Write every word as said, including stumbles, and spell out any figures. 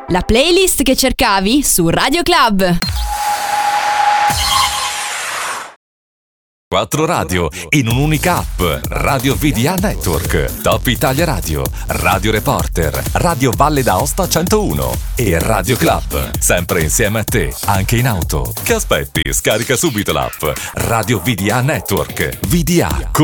La playlist che cercavi su Radio Club. Quattro radio in un'unica app. Radio V D A Network, Top Italia Radio, Radio Reporter, Radio Valle d'Aosta centouno e Radio Club. Sempre insieme a te, anche in auto. Che aspetti? Scarica subito l'app. Radio V D A Network. V D A